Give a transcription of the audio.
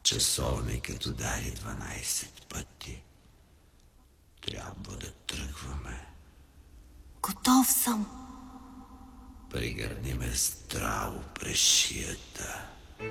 Часовникът удари 12 пъти. Трябва да тръгваме. Готов съм. Пригърни ме здраво през шията.